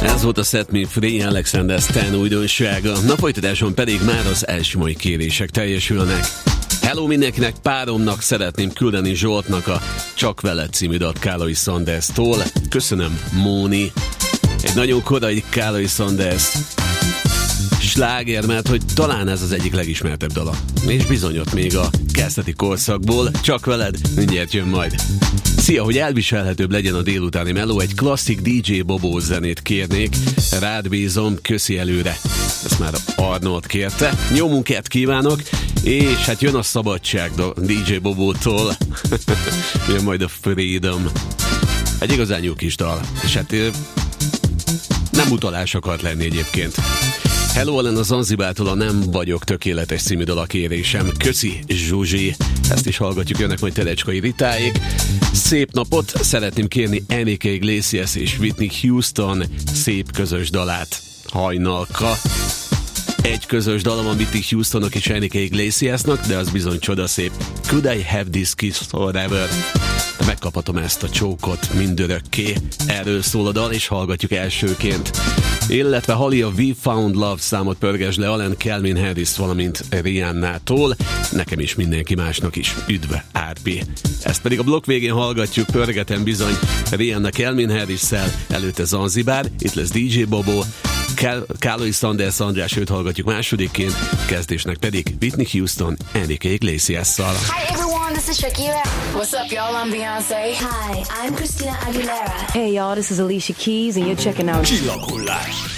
Ez volt a Set Me Free, Alexander Stan újdonsága. Na folytatáson pedig már az első mai kérések teljesülnek. Hello mindenkinek, páromnak szeretném küldeni Zsoltnak a Csak veled című dalt Kálai Sanders-tól. Köszönöm, Móni. Egy nagyon korai Kálai Sanders sláger, mert hogy talán ez az egyik legismertebb dala. És bizony ott még a kezdeti korszakból. Csak veled, mindjárt jön majd. Szia, hogy elviselhetőbb legyen a délutáni meló, egy klasszik DJ Bobó zenét kérnék. Rád bízom, köszi előre. Ezt már Arnold kérte. Jó munkát kívánok, és hát jön a szabadság DJ Bobótól. Jön majd a Freedom. Egy igazán jó kis dal. És hát nem utalás akart lenni egyébként. Hello, Ellen a Zanzibától a Nem vagyok tökéletes című dal a kérésem. Köszi, Zsuzsi. Ezt is hallgatjuk, jönnek majd Telecskai Ritáék. Szép napot, szeretném kérni Enrique Iglesias és Whitney Houston szép közös dalát. Hajnalka. Egy közös dalom a Whitney Houstonnak és Enrique Iglesiasnak, de az bizony csodaszép. Could I have this kiss forever? Megkaphatom ezt a csókot mindörökké. Erről szól a dal, és hallgatjuk elsőként. Illetve Halli a We Found Love számot pörgesd le Allen Calvin Harris, valamint Rihanna-tól. Nekem is, mindenki másnak is. Üdv, RP. Ezt pedig a blokk végén hallgatjuk, pörgetem bizony Rihanna Calvin Harris-szel, előtte Zanzibár, itt lesz DJ Bobo, Kálai Sanders András, őt hallgatjuk másodikként, kezdésnek pedig Whitney Houston, Enrique Iglesias-szal. Hi everyone, this is Shakira. What's up y'all, I'm Beyoncé. Hi, I'm Christina Aguilera. Hey y'all, this is Alicia Keys and you're checking out Csillaghullás.